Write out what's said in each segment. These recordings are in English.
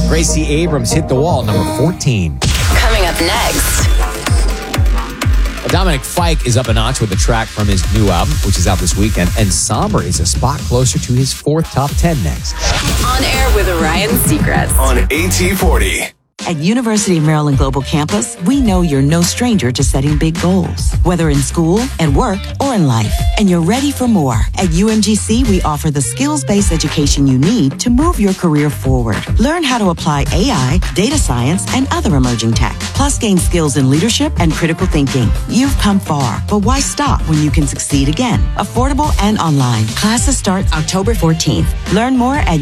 Gracie Abrams hit the wall, number 14. Coming up next. Dominic Fike is up a notch with the track from his new album, which is out this weekend, and Somber is a spot closer to his 4th top 10 next. On air with Ryan Seacrest. On AT40. At University of Maryland Global Campus, we know you're no stranger to setting big goals, whether in school, at work, or in life. And you're ready for more. At UMGC, we offer the skills-based education you need to move your career forward. Learn how to apply AI, data science, and other emerging tech. Plus, gain skills in leadership and critical thinking. You've come far, but why stop when you can succeed again? Affordable and online. Classes start October 14th. Learn more at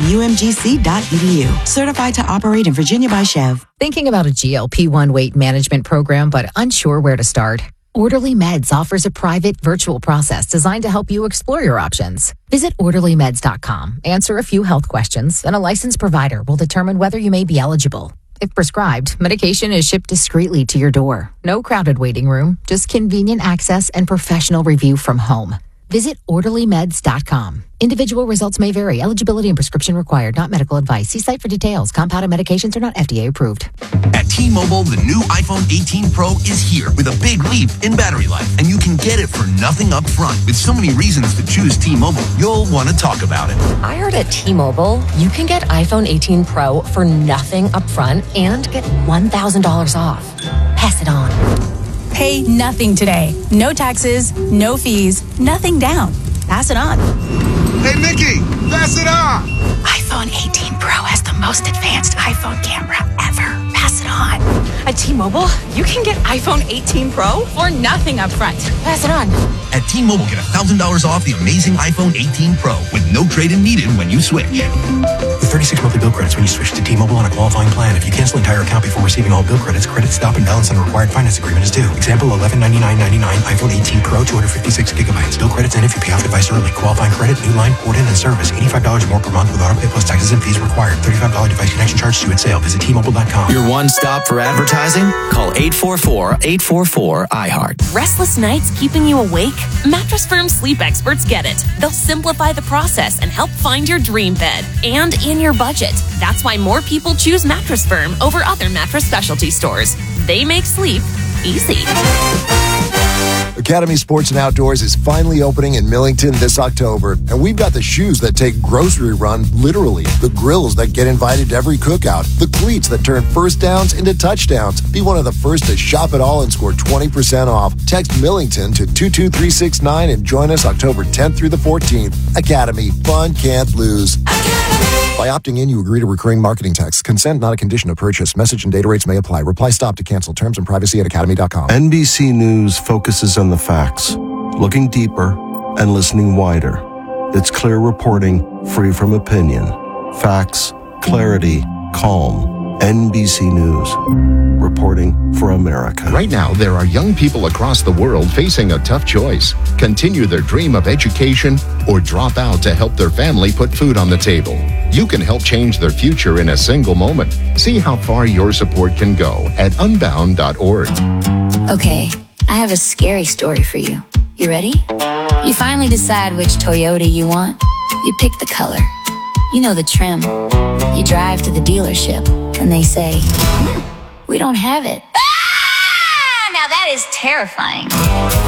umgc.edu. Certified to operate in Virginia by Chev. Thinking about a GLP-1 weight management program, but unsure where to start? Orderly Meds offers a private virtual process designed to help you explore your options. Visit orderlymeds.com, answer a few health questions, and a licensed provider will determine whether you may be eligible. If prescribed, medication is shipped discreetly to your door. No crowded waiting room, just convenient access and professional review from home. Visit orderlymeds.com. Individual results may vary. Eligibility and prescription required, not medical advice. See site for details. Compounded medications are not FDA approved. At T-Mobile, the new iPhone 18 Pro is here with a big leap in battery life, and you can get it for nothing up front. With so many reasons to choose T-Mobile, you'll want to talk about it. I heard at T-Mobile, you can get iPhone 18 Pro for nothing up front and get $1,000 off. Pass it on. Pay nothing today. No taxes, no fees, nothing down. Pass it on. Hey, Mickey, pass it on. iPhone 18 Pro has the most advanced iPhone camera ever. Pass it on. At T-Mobile, you can get iPhone 18 Pro for nothing up front. Pass it on. At T-Mobile, get $1,000 off the amazing iPhone 18 Pro with no trade-in needed when you switch. With 36 monthly bill credits when you switch to T-Mobile on a qualifying plan. If you cancel entire account before receiving all bill credits, credit stop and balance on a required finance agreement is due. Example, $1199.99 iPhone 18 Pro, 256 gigabytes. Bill credits end if you pay off device early. Qualifying credit, new line, port in, and service. $85 more per month with autopay plus taxes and fees required. $35 device connection charge due at sale. Visit T-Mobile.com. Your one stop for advertising? Call 844-844-iHeart. Restless nights keeping you awake? Mattress Firm sleep experts get it. They'll simplify the process and help find your dream bed and in your budget. That's why more people choose Mattress Firm over other mattress specialty stores. They make sleep easy. Academy Sports and Outdoors is finally opening in Millington this October, and we've got the shoes that take grocery run literally, the grills that get invited to every cookout, the cleats that turn first downs into touchdowns. Be one of the first to shop it all and score 20% off. Text Millington to 22369 and join us October 10th through the 14th. Academy, fun can't lose. By opting in, you agree to recurring marketing text. Consent not a condition of purchase. Message and data rates may apply. Reply stop to cancel. Terms and privacy at academy.com. NBC News focuses on the facts, looking deeper and listening wider. It's clear reporting, free from opinion. Facts, clarity, calm. NBC News. Reporting for America. Right now, there are young people across the world facing a tough choice. Continue their dream of education or drop out to help their family put food on the table. You can help change their future in a single moment. See how far your support can go at unbound.org. Okay, I have a scary story for you. You ready? You finally decide which Toyota you want. You pick the color. You know the trim. You drive to the dealership and they say, we don't have it. Ah! Now that is terrifying.